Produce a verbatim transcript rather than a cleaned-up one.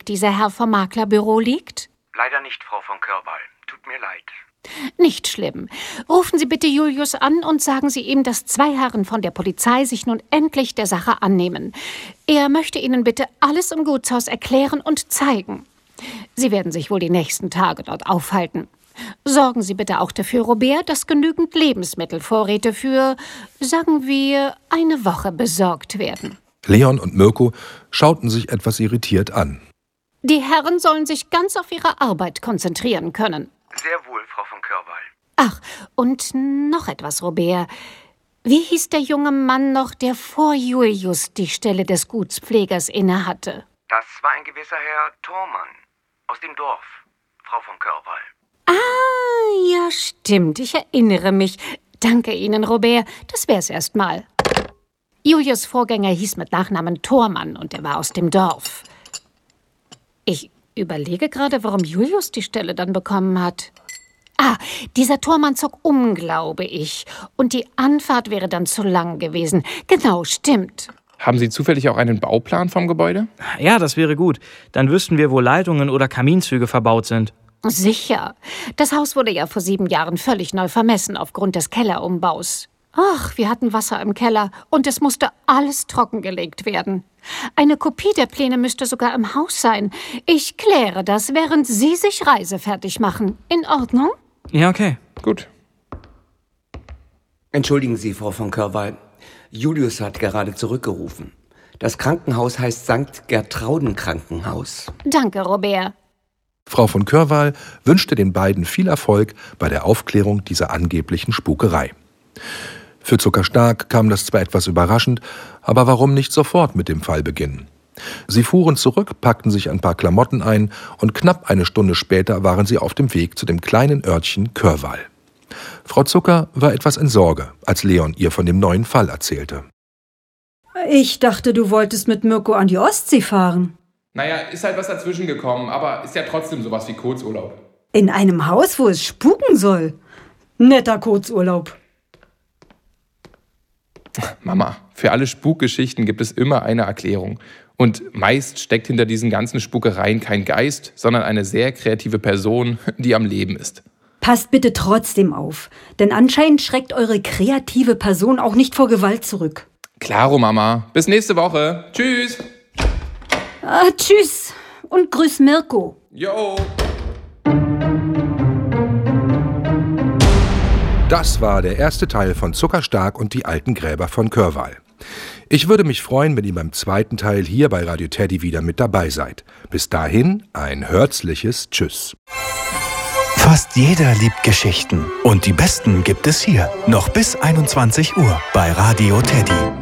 zufällig dieser Herr vom Maklerbüro liegt? Leider nicht, Frau von Körwall. Tut mir leid. Nicht schlimm. Rufen Sie bitte Julius an und sagen Sie ihm, dass zwei Herren von der Polizei sich nun endlich der Sache annehmen. Er möchte Ihnen bitte alles im Gutshaus erklären und zeigen. Sie werden sich wohl die nächsten Tage dort aufhalten. Sorgen Sie bitte auch dafür, Robert, dass genügend Lebensmittelvorräte für, sagen wir, eine Woche besorgt werden. Leon und Mirko schauten sich etwas irritiert an. Die Herren sollen sich ganz auf ihre Arbeit konzentrieren können. Sehr wohl, Frau von Körwall. Ach, und noch etwas, Robert. Wie hieß der junge Mann noch, der vor Julius die Stelle des Gutspflegers innehatte? Das war ein gewisser Herr Thormann aus dem Dorf, Frau von Körwall. Ah, ja, stimmt. Ich erinnere mich. Danke Ihnen, Robert. Das wär's erst mal. Julius' Vorgänger hieß mit Nachnamen Thormann und er war aus dem Dorf. Ich überlege gerade, warum Julius die Stelle dann bekommen hat. Ah, dieser Thormann zog um, glaube ich. Und die Anfahrt wäre dann zu lang gewesen. Genau, stimmt. Haben Sie zufällig auch einen Bauplan vom Gebäude? Ja, das wäre gut. Dann wüssten wir, wo Leitungen oder Kaminzüge verbaut sind. Sicher. Das Haus wurde ja vor sieben Jahren völlig neu vermessen aufgrund des Kellerumbaus. Ach, wir hatten Wasser im Keller und es musste alles trockengelegt werden. Eine Kopie der Pläne müsste sogar im Haus sein. Ich kläre das, während Sie sich reisefertig machen. In Ordnung? Ja, okay. Gut. Entschuldigen Sie, Frau von Körwall. Julius hat gerade zurückgerufen. Das Krankenhaus heißt Sankt Gertrauden Krankenhaus. Danke, Robert. Frau von Körwall wünschte den beiden viel Erfolg bei der Aufklärung dieser angeblichen Spukerei. Für Zuckerstark kam das zwar etwas überraschend, aber warum nicht sofort mit dem Fall beginnen? Sie fuhren zurück, packten sich ein paar Klamotten ein und knapp eine Stunde später waren sie auf dem Weg zu dem kleinen Örtchen Körwall. Frau Zucker war etwas in Sorge, als Leon ihr von dem neuen Fall erzählte. Ich dachte, du wolltest mit Mirko an die Ostsee fahren. Naja, ist halt was dazwischen gekommen, aber ist ja trotzdem sowas wie Kurzurlaub. In einem Haus, wo es spuken soll. Netter Kurzurlaub. Mama, für alle Spukgeschichten gibt es immer eine Erklärung. Und meist steckt hinter diesen ganzen Spukereien kein Geist, sondern eine sehr kreative Person, die am Leben ist. Passt bitte trotzdem auf, denn anscheinend schreckt eure kreative Person auch nicht vor Gewalt zurück. Klaro, Mama. Bis nächste Woche. Tschüss. Ah, tschüss und grüß Mirko. Jo. Das war der erste Teil von Zuckerstark und die alten Gräber von Körwall. Ich würde mich freuen, wenn ihr beim zweiten Teil hier bei Radio Teddy wieder mit dabei seid. Bis dahin ein herzliches Tschüss. Fast jeder liebt Geschichten und die besten gibt es hier. Noch bis einundzwanzig Uhr bei Radio Teddy.